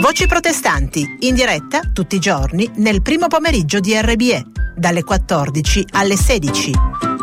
Voci protestanti, in diretta tutti i giorni nel primo pomeriggio di RBE, dalle 14 alle 16.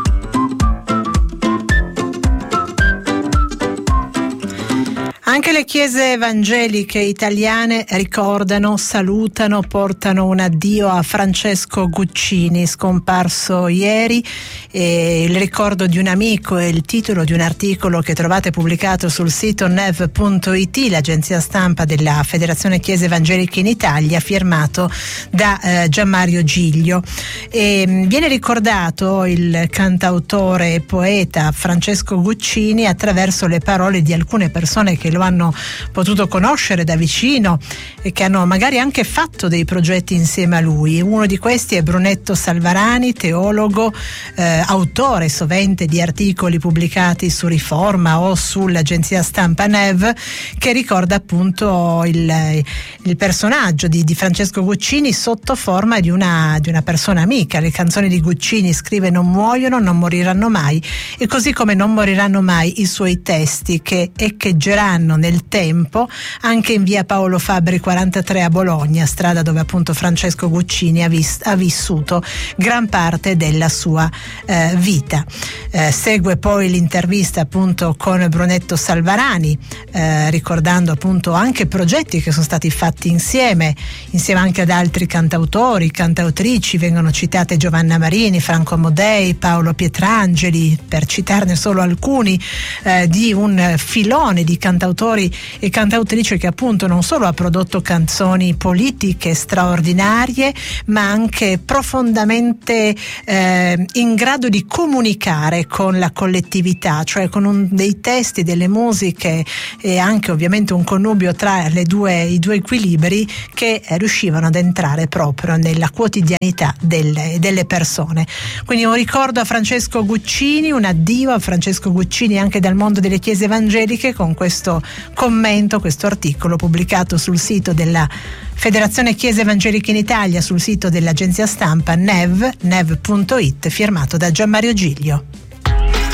Anche le chiese evangeliche italiane ricordano, salutano, portano un addio a Francesco Guccini, scomparso ieri. Il ricordo di un amico è il titolo di un articolo che trovate pubblicato sul sito nev.it, l'agenzia stampa della Federazione Chiese Evangeliche in Italia, firmato da Gianmario Giglio. Viene ricordato il cantautore e poeta Francesco Guccini attraverso le parole di alcune persone che lo hanno potuto conoscere da vicino e che hanno magari anche fatto dei progetti insieme a lui. Uno di questi è Brunetto Salvarani, teologo, autore sovente di articoli pubblicati su Riforma o sull'agenzia stampa Nev, che ricorda appunto il personaggio di Francesco Guccini sotto forma di una persona amica. Le canzoni di Guccini, scrive, non muoiono, non moriranno mai, e così come non moriranno mai i suoi testi, che echeggeranno nel tempo anche in via Paolo Fabbri 43 a Bologna, strada dove appunto Francesco Guccini ha vissuto gran parte della sua vita. Segue poi l'intervista appunto con Brunetto Salvarani, ricordando appunto anche progetti che sono stati fatti insieme anche ad altri cantautori, cantautrici. Vengono citate Giovanna Marini, Franco Amodei, Paolo Pietrangeli, per citarne solo alcuni, di un filone di cantautori e cantautrici che appunto non solo ha prodotto canzoni politiche straordinarie, ma anche profondamente in grado di comunicare con la collettività, cioè con dei testi, delle musiche e anche ovviamente un connubio tra i due equilibri che riuscivano ad entrare proprio nella quotidianità delle persone. Quindi un ricordo a Francesco Guccini, un addio a Francesco Guccini anche dal mondo delle chiese evangeliche, con questo commento, questo articolo pubblicato sul sito della Federazione Chiese Evangeliche in Italia, sul sito dell'agenzia stampa nev.it, firmato da Gianmario Giglio.